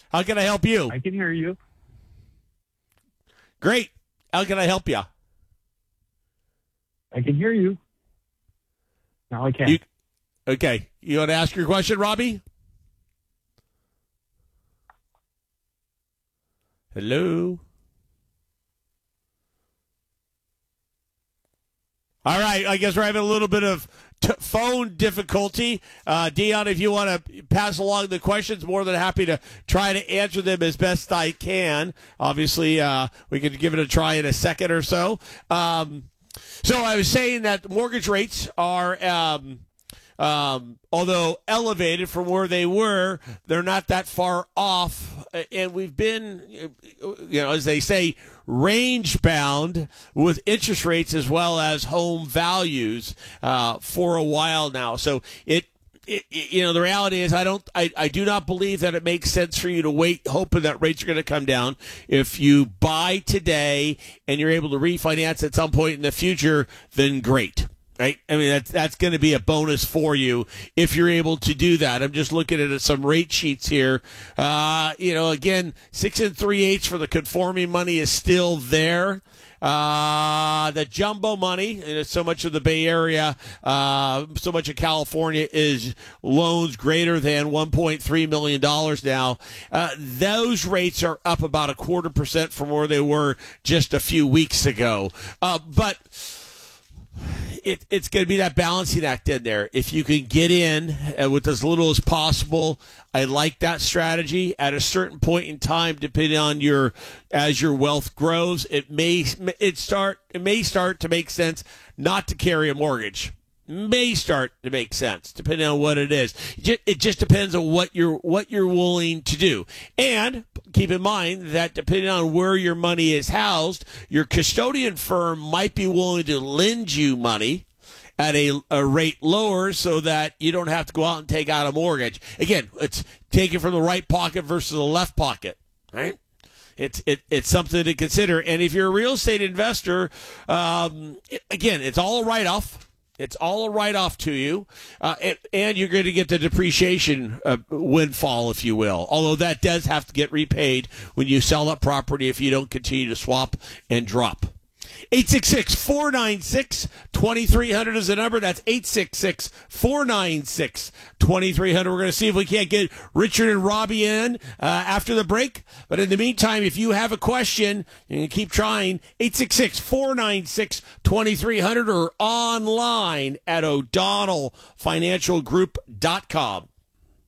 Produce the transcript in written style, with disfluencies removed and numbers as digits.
How can I help you? I can hear you. Great. How can I help you? I can hear you. Now I can't. Okay. You want to ask your question, Robbie? Hello? All right. I guess we're having a little bit of phone difficulty. Dion, if you want to pass along the questions, more than happy to try to answer them as best I can. Obviously, we can give it a try in a second or so. So I was saying that mortgage rates are, although elevated from where they were, they're not that far off. And we've been, as they say, range bound with interest rates as well as home values for a while now. So the reality is I do not believe that it makes sense for you to wait hoping that rates are going to come down. If you buy today and you're able to refinance at some point in the future, then great. Right? I mean, that's going to be a bonus for you if you're able to do that. I'm just looking at some rate sheets here. Again, 6 3/8 for the conforming money is still there. The jumbo money, and so much of the Bay Area, so much of California is loans greater than $1.3 million now. Those rates are up about 0.25% from where they were just a few weeks ago. But it's going to be that balancing act in there. If you can get in with as little as possible, I like that strategy. At a certain point in time, depending on as your wealth grows, it may start to make sense not to carry a mortgage. May start to make sense depending on what it is. It just depends on what you're willing to do. And keep in mind that depending on where your money is housed, your custodian firm might be willing to lend you money at a rate lower so that you don't have to go out and take out a mortgage. Again, it's taken from the right pocket versus the left pocket, right? It's something to consider. And if you're a real estate investor, again, it's all a write-off. It's all a write-off to you, and you're going to get the depreciation windfall, if you will, although that does have to get repaid when you sell that property if you don't continue to swap and drop. 866-496-2300 is the number. That's 866-496-2300. We're going to see if we can't get Richard and Robbie in after the break. But in the meantime, if you have a question, you can keep trying. 866-496-2300 or online at o'donnellfinancialgroup.com.